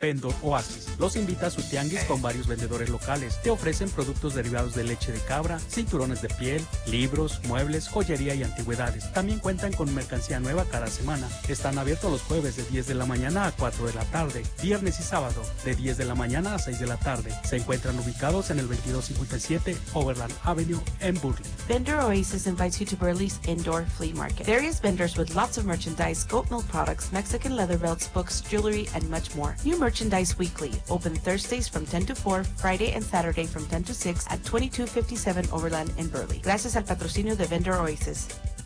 Vendor Oasis los invita a su tianguis con varios vendedores locales. Te ofrecen productos derivados de leche de cabra, cinturones de piel, libros, muebles, joyería y antigüedades. También cuentan con mercancía nueva cada semana. Están abiertos los jueves de 10 de la mañana a 4 de la tarde, viernes y sábado de 10 de la mañana a 6 de la tarde. Se encuentran ubicados en el 2257 Overland Avenue en Burley. Vendor Oasis invites you to Burley's Indoor Flea Market. Various vendors with lots of merchandise, goat milk products, Mexican leather belts, books, jewelry, and much more. New merchandise weekly. Open Thursdays from 10 to 4, Friday and Saturday from 10 to 6 at 2257 Overland in Burley. Gracias al patrocinio de Vendor Oasis.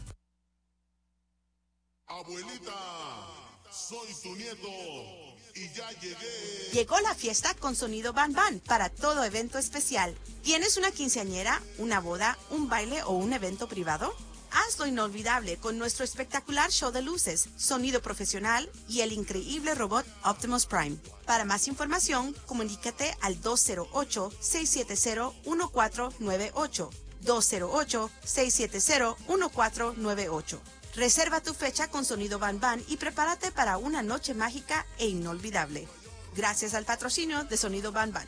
Abuelita, soy tu nieto y ya llegué. Llegó la fiesta con sonido Ban Ban para todo evento especial. ¿Tienes una quinceañera, una boda, un baile o un evento privado? Hazlo inolvidable con nuestro espectacular show de luces, sonido profesional y el increíble robot Optimus Prime. Para más información, comunícate al 208-670-1498. 208-670-1498. Reserva tu fecha con sonido Ban Ban y prepárate para una noche mágica e inolvidable. Gracias al patrocinio de Sonido Ban Ban.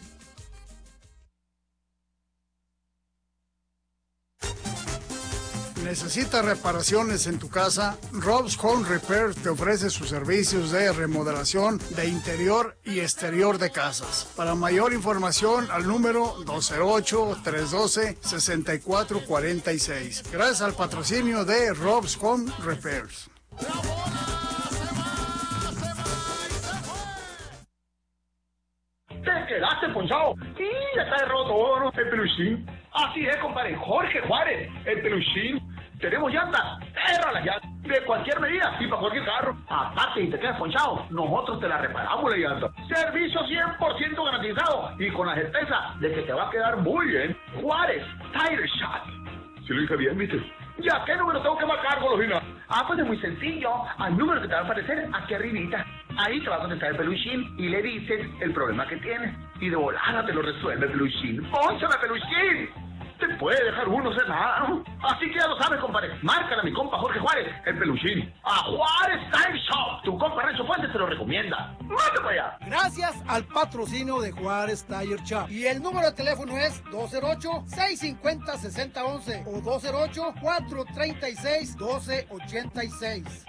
¿Necesitas reparaciones en tu casa? Rob's Home Repair te ofrece sus servicios de remodelación de interior y exterior de casas. Para mayor información, al número 208-312-6446. Gracias al patrocinio de Rob's Home Repairs. Te quedaste ponchado. Sí, ya está roto, ¿no? El peluchín. Así es, compadre. Jorge Juárez, el peluchín. Tenemos llantas, perra las llantas, de cualquier medida y para cualquier carro. Aparte, si te quedas ponchado, nosotros te la reparamos la llanta. Servicio 100% garantizado y con la certeza de que te va a quedar muy bien. Juárez Tire Shop. Si lo dije bien, ¿viste? ¿Ya qué número tengo que marcar, Golosina? Pues es muy sencillo. Al número que te va a aparecer aquí arribita. Ahí te va a contestar el peluchín y le dices el problema que tienes. Y de volada te lo resuelve el peluchín. ¡Pónchame, peluchín! Te puede dejar uno ser nada, ¿no? Así que ya lo sabes, compadre. Márcala a mi compa Jorge Juárez, el peluchín. A Juárez Tire Shop. Tu compa Renzo Fuentes te lo recomienda. ¡Mate para allá! Gracias al patrocinio de Juárez Tire Shop. Y el número de teléfono es 208-650-6011 o 208-436-1286.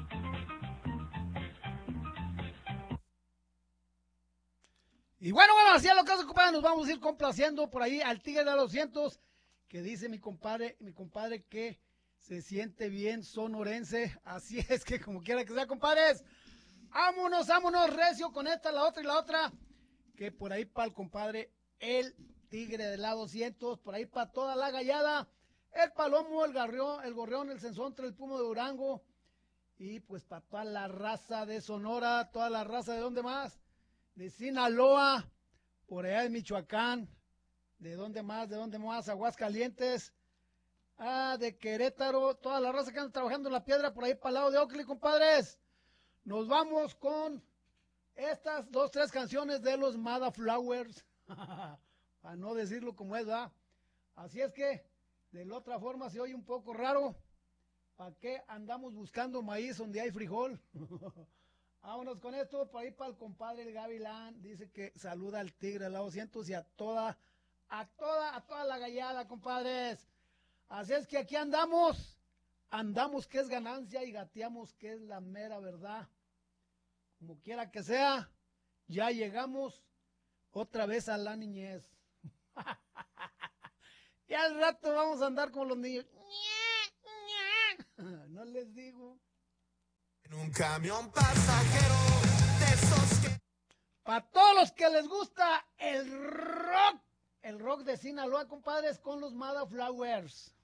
Y bueno, así es lo que hace, compadre. Nos vamos a ir complaciendo por ahí al Tigre de los 200, que dice mi compadre que se siente bien sonorense. Así es que como quiera que sea, compadres, vámonos recio con esta, la otra y la otra. Que por ahí para el compadre, el Tigre de la 200, por ahí para toda la gallada, el Palomo, el Gorrión, el Censontre, el Pumo de Durango, y pues para toda la raza de Sonora, toda la raza de ¿dónde más? De Sinaloa, por allá de Michoacán, ¿de dónde más? Aguascalientes, de Querétaro, toda la raza que anda trabajando en la piedra, por ahí para el lado de Oakley, compadres. Nos vamos con estas 2-3 canciones de los Mada Flowers, para no decirlo como es, ¿verdad? Así es que, de la otra forma se oye un poco raro. ¿Para qué andamos buscando maíz donde hay frijol? Vámonos con esto, por ahí para el compadre el Gavilán, dice que saluda al Tigre de la 200 y a toda la gallada, compadres. Así es que aquí andamos que es ganancia y gateamos que es la mera verdad. Como quiera que sea, ya llegamos otra vez a la niñez. Y al rato vamos a andar con los niños. No les digo. En un camión pasajero de esos que... Para todos los que les gusta el rock de Sinaloa, compadres, con los Mada Flowers.